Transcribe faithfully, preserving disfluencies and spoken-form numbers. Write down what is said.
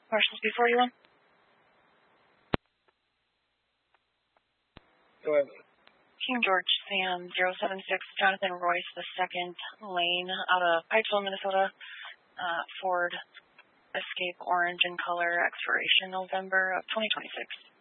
Marshals B forty-one. Go ahead. King George Sam zero seven six, Jonathan Royce the second lane out of Pikeville, Minnesota. Uh, Ford Escape orange in color, expiration November of twenty twenty-six.